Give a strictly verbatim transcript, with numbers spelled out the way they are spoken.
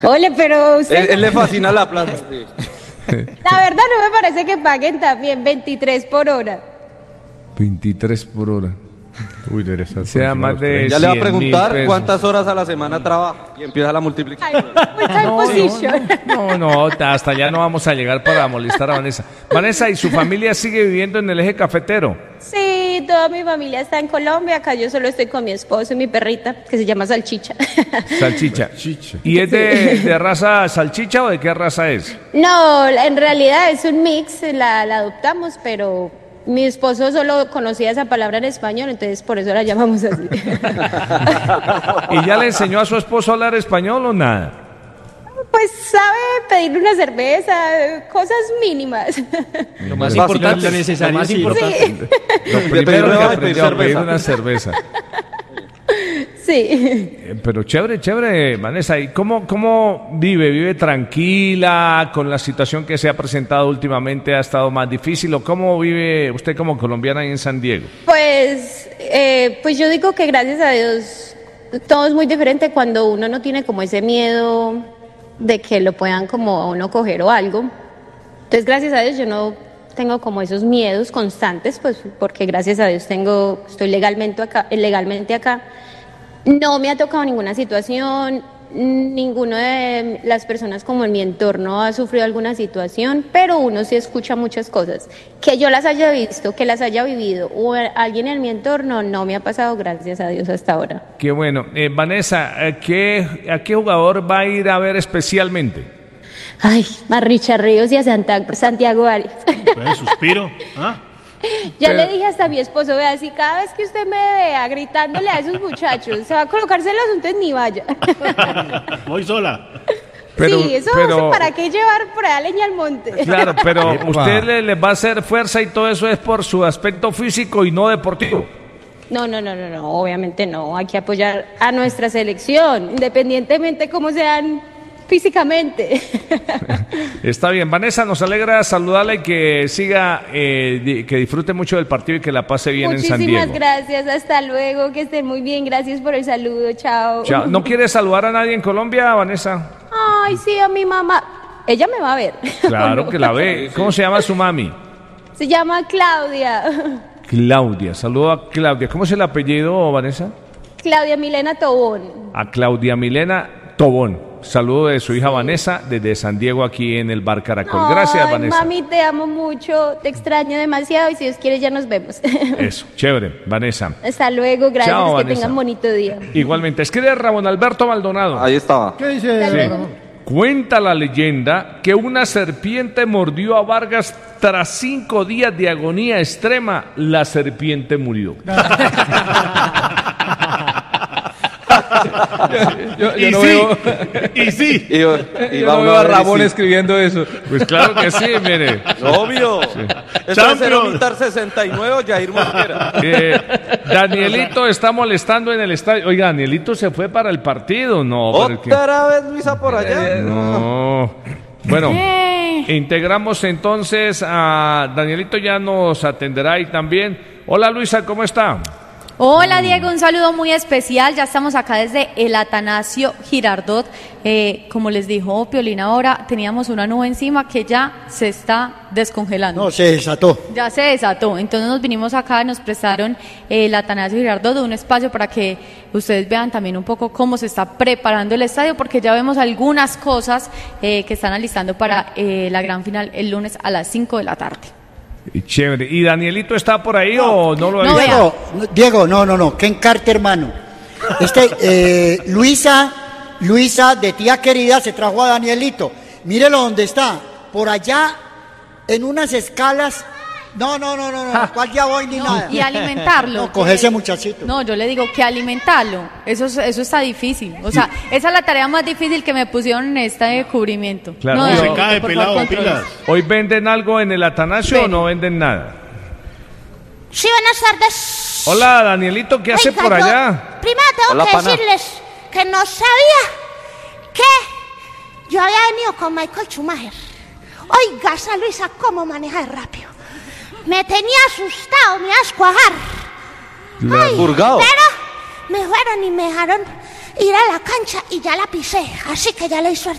Ole, pero usted... Él, él le fascina la plata. Sí. La verdad no me parece que paguen también veintitrés por hora. veintitrés por hora. Uy, debe estar Sea más de Ya le va a cien preguntar mil cuántas horas a la semana trabaja y empieza la multiplicación. Ay, No, position. no, no, no, hasta allá no vamos a llegar para molestar a Vanessa. Vanessa, ¿y su familia sigue viviendo en el eje cafetero? Sí, toda mi familia está en Colombia. Acá yo solo estoy con mi esposo y mi perrita, que se llama Salchicha. Salchicha. Salchicha. ¿Y es de, de raza salchicha o de qué raza es? No, en realidad es un mix, la, la adoptamos, pero mi esposo solo conocía esa palabra en español, entonces por eso la llamamos así. ¿Y ya le enseñó a su esposo a hablar español o nada? Pues sabe pedir una cerveza, cosas mínimas. Lo más Es importante, bastante, lo necesario, lo más sí. importante. Lo primero que pedir aprendió a pedir cerveza. una cerveza. Sí. Eh, Pero chévere, chévere, Vanessa. ¿Y cómo, cómo vive? ¿Vive tranquila con la situación que se ha presentado últimamente? ¿Ha estado más difícil? ¿O cómo vive usted como colombiana ahí en San Diego? Pues, eh, pues yo digo que gracias a Dios todo es muy diferente cuando uno no tiene como ese miedo de que lo puedan como a uno coger o algo. Entonces, gracias a Dios yo no tengo como esos miedos constantes, pues porque gracias a Dios tengo, estoy legalmente acá, legalmente acá. No me ha tocado ninguna situación, ninguno de las personas como en mi entorno ha sufrido alguna situación, pero uno sí escucha muchas cosas. Que yo las haya visto, que las haya vivido, o alguien en mi entorno, no me ha pasado, gracias a Dios, hasta ahora. Qué bueno. Eh, Vanessa, ¿a qué, ¿a qué jugador va a ir a ver especialmente? Ay, a Richard Ríos y a Santa, Santiago Arias. ¿Cuál suspiro? ¿Ah? Ya Pero- le dije hasta a mi esposo, vea, si cada vez que usted me vea gritándole a esos muchachos, se va a colocar celos, entonces ni vaya. Voy sola. Pero- sí, eso, pero- eso para qué llevar por allá leña al monte. Claro, pero Epa. usted le, le va a hacer fuerza y todo eso es por su aspecto físico y no deportivo. No, no, no, no, no, obviamente no, hay que apoyar a nuestra selección, independientemente cómo sean físicamente. Está bien, Vanessa, nos alegra saludarla y que siga, eh, di- que disfrute mucho del partido y que la pase bien en San Muchísimas Diego. gracias, hasta luego, que estén muy bien, gracias por el saludo, chao. Chao. ¿No quiere saludar a nadie en Colombia, Vanessa? Ay, sí, a mi mamá, ella me va a ver. Claro ¿O no? que la ve. ¿Cómo se llama su mami? Se llama Claudia, Claudia. Saludo a Claudia. ¿Cómo es el apellido, Vanessa? Claudia Milena Tobón. A Claudia Milena Tobón. Saludo de su hija Vanessa desde San Diego aquí en el Bar Caracol. Gracias, Ay, Vanessa. mami, te amo mucho, te extraño demasiado y si Dios quiere ya nos vemos. Eso, chévere, Vanessa. Hasta luego, gracias, Chao, que Vanessa. tengan bonito día. Igualmente, escribe Ramón Alberto Maldonado. Ahí estaba. ¿Qué dice? Hasta luego. Cuenta la leyenda que una serpiente mordió a Vargas tras cinco días de agonía extrema. La serpiente murió. Yo, yo Y no sí, veo, y sí. Y, y yo va no uno veo a ver y Ramón sí. escribiendo eso. Pues claro que sí, mire. Obvio. Esto es Champions. cero militar sesenta y nueve, Jair Mosquera. Eh, Danielito está molestando en el estadio. Oiga, Danielito se fue para el partido. No, pero es que- Otra vez Luisa por allá. No. Bueno, integramos entonces a Danielito, ya nos atenderá ahí también. Hola Luisa, ¿cómo está? Hola Diego, un saludo muy especial. Ya estamos acá desde el Atanasio Girardot. Eh, como les dijo Piolín ahora, teníamos una nube encima que ya se está descongelando. No, se desató. Ya se desató. Entonces nos vinimos acá, nos prestaron eh, el Atanasio Girardot, un espacio para que ustedes vean también un poco cómo se está preparando el estadio, porque ya vemos algunas cosas eh, que están alistando para eh, la gran final el lunes a las cinco de la tarde. Y chévere. ¿Y Danielito está por ahí o no lo ha No, visto? Diego, no, Diego, no, no, no, Ken Carter, hermano. Este, eh, Luisa, Luisa, de tía querida, se trajo a Danielito. Mírelo donde está, por allá, en unas escalas. No, no, no, no, no, ¿cuál ya voy ni nada? Y alimentarlo. No, coge ese muchachito. No, yo le digo que alimentarlo. Eso, es- eso está difícil. O sea, esa es la tarea más difícil que me pusieron en este cubrimiento. Claro. No, Y Se no, cae, por pelado, favor, controles. pilas. ¿Hoy venden algo en el Atanasio o Ven. no venden nada? Sí, buenas tardes. Hola Danielito, ¿qué hace Oiga, por yo allá? Primero tengo Hola, que pana. decirles que no sabía que yo había venido con Michael Schumacher. Oiga, esa Luisa, cómo maneja de rápido. Me tenía asustado, me iba a escuajar. Ay, Purgado. pero me fueron y me dejaron ir a la cancha y ya la pisé. Así que ya le hice suerte.